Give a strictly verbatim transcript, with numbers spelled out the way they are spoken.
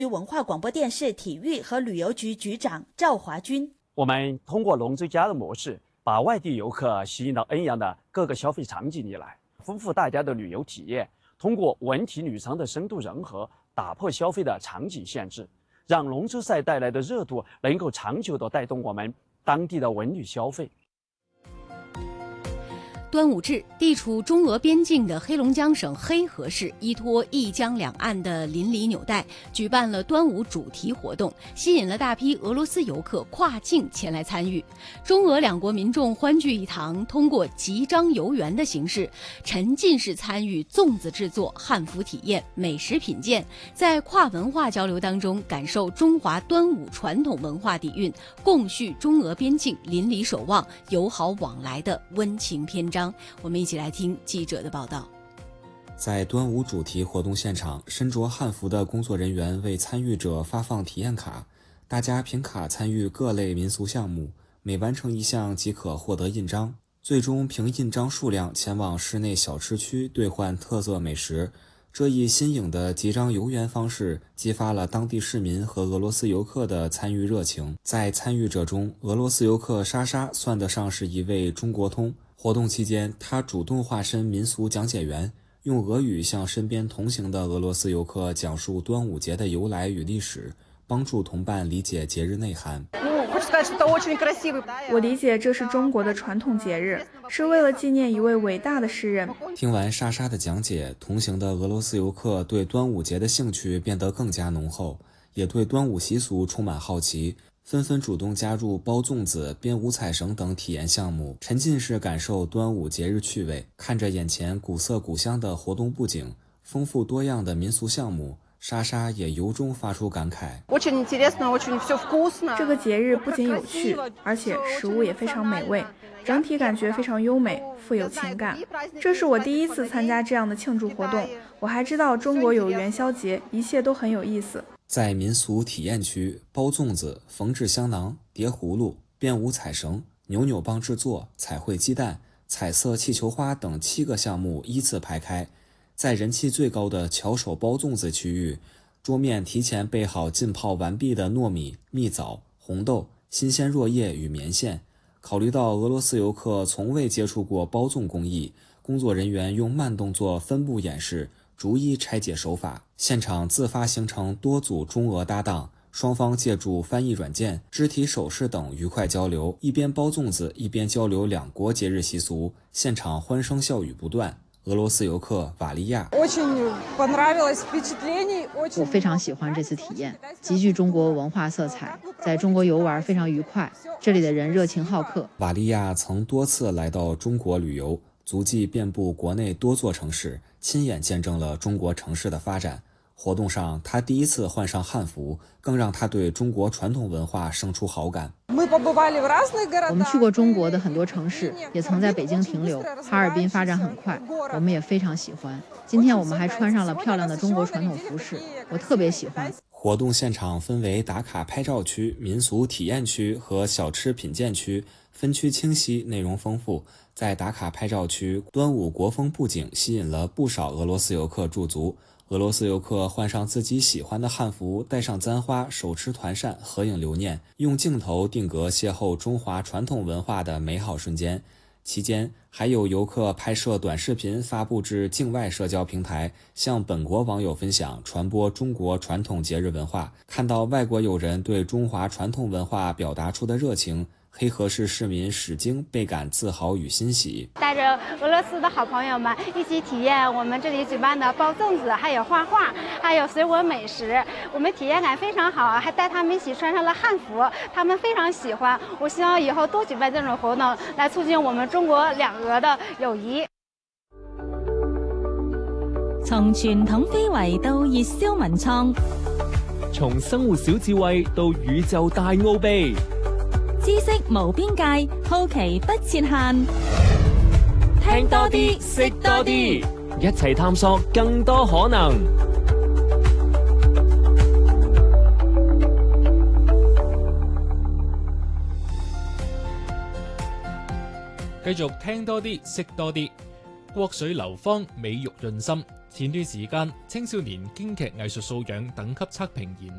文化广播电视体育和旅游局局长赵华军。 我们通过龙之家的模式，把外地游客吸引到恩阳的各个消费场景里来，丰富大家的旅游体验。通过文体旅商的深度融合，打破消费的场景限制，让龙之赛带来的热度能够长久地带动我们当地的文旅消费。 端午至，地处中俄边境的黑龙江省黑河市依托一江两岸的邻里纽带，举办了端午主题活动，吸引了大批俄罗斯游客跨境前来参与。中俄两国民众欢聚一堂，通过集章游园的形式，沉浸式参与粽子制作、汉服体验、美食品鉴，在跨文化交流当中，感受中华端午传统文化底蕴，共叙中俄边境邻里守望、友好往来的温情篇章。我们一起来听记者的报道。 在端午主题活动现场，身着汉服的工作人员为参与者发放体验卡，大家凭卡参与各类民俗项目，每完成一项即可获得印章，最终凭印章数量前往市内小吃区兑换特色美食。这一新颖的集章游园方式激发了当地市民和俄罗斯游客的参与热情。在参与者中，俄罗斯游客莎莎算得上是一位中国通。活动期间，她主动化身民俗讲解员，用俄语向身边同行的俄罗斯游客讲述端午节的由来与历史，帮助同伴理解节日内涵。 我理解这是中国的传统节日，是为了纪念一位伟大的诗人。 听完莎莎的讲解，同行的俄罗斯游客对端午节的兴趣变得更加浓厚，也对端午习俗充满好奇，纷纷主动加入包粽子、编五彩绳等体验项目，沉浸式感受端午节日趣味。看着眼前古色古香的活动布景、丰富多样的民俗项目，莎莎也由衷发出感慨。 这个节日不仅有趣，而且食物也非常美味，整体感觉非常优美，富有情感。这是我第一次参加这样的庆祝活动，我还知道中国有元宵节，一切都很有意思。 在民俗体验区，包粽子、缝制香囊、叠葫芦、编五彩绳、扭扭棒制作、彩绘鸡蛋、彩色气球花等七个项目依次排开。在人气最高的巧手包粽子区域，桌面提前备好浸泡完毕的糯米、蜜枣、红豆、新鲜箬叶与棉线。考虑到俄罗斯游客从未接触过包粽工艺，工作人员用慢动作分步演示，逐一拆解手法。现场自发形成多组中俄搭档，双方借助翻译软件、肢体手势等愉快交流，一边包粽子一边交流两国节日习俗，现场欢声笑语不断。俄罗斯游客瓦利亚， 我非常喜欢这次体验，极具中国文化色彩，在中国游玩非常愉快，这里的人热情好客。 瓦利亚曾多次来到中国旅游，足迹遍布国内多座城市，亲眼见证了中国城市的发展。活动上，他第一次换上汉服，更让他对中国传统文化生出好感。 我们去过中国的很多城市，也曾在北京停留。哈尔滨发展很快，我们也非常喜欢。今天我们还穿上了漂亮的中国传统服饰，我特别喜欢。 活动现场分为打卡拍照区、民俗体验区和小吃品鉴区，分区清晰，内容丰富。在打卡拍照区，端午国风布景吸引了不少俄罗斯游客驻足。俄罗斯游客换上自己喜欢的汉服，戴上簪花，手持团扇，合影留念，用镜头定格邂逅中华传统文化的美好瞬间。期间还有游客拍摄短视频发布至境外社交平台，向本国网友分享，传播中国传统节日文化。看到外国友人对中华传统文化表达出的热情，黑河市市民史京倍感自豪与欣喜， 带着俄罗斯的好朋友们一起体验我们这里举办的包粽子，还有画画，还有水果美食，我们体验感非常好，还带他们一起穿上了汉服，他们非常喜欢。我希望以后多举办这种活動，來促進我們中國兩俄的友誼。 從傳統非遺到熱銷文創， 從生活小智慧到宇宙大奧秘。 知識無邊界，好奇不設限。 聽多啲，識多啲，一齊探索更多可能。 繼續聽多啲，識多啲。國水流芳，美玉潤心。 前段時間青少年京劇藝術素養等級測評研